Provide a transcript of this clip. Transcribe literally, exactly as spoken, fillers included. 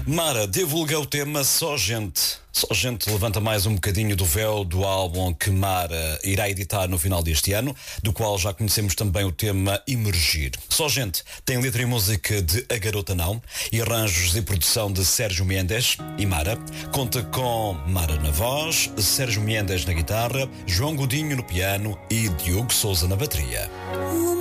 Mara divulga o tema Só Gente. Só Gente levanta mais um bocadinho do véu do álbum que Mara irá editar no final deste ano, do qual já conhecemos também o tema Emergir. Só Gente tem letra e música de A Garota Não e arranjos e produção de Sérgio Mendes. E Mara conta com Mara na voz, Sérgio Mendes na guitarra, João Godinho no piano e Diogo Souza na bateria.